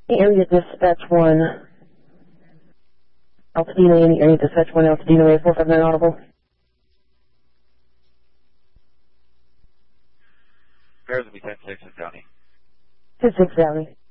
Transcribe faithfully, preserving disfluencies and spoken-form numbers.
Area Dispatch one. Altadena, any Area Dispatch one, Altadena, Way four five nine audible. Bears will be ten six in Downey. ten six Downey.